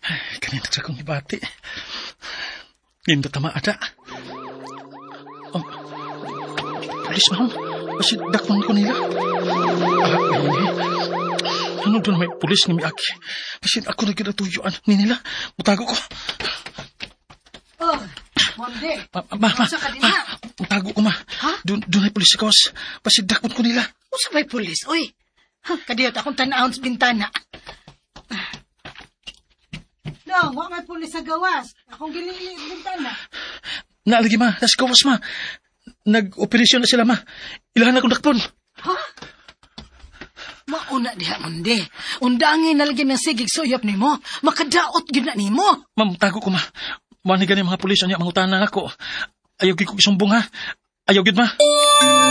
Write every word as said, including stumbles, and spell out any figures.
Kanina sa kong ibati. Ginda tama ada. Oh, pulis mahon. Kasi dakpan ko nila. Ah, ayun eh. Ano doon may pulis ng miaki? Kasi ako na kinatuyuan ni nila. Mutago ko. Oh, Monde. Ma, ma, ma, Usa ka din, ma, ha? mutago ko, ma. Ha? Doon, doon ay pulis sa kawas. Pasidakpan ko nila. Usa may pulis, oy. Ha, kadiyot akong tanahon sa bintana. No, wa may pulis sa gawas. Akong gilili sa bintana. Naalagi, ma. Nasa kawas, ma. Nag-operasyon na sila, ma. Ilahan akong dakpon. Ha? Mauna diha, Monde. Undangin na lagi ng sigig suyop ni mo. Makadaot yun na ni mo. Ma'am, tago ko, ma. Manigan yung mga pulis niya, mangutanan ako. Ayaw gid ko isumbong, ha. Ayaw gid, ma.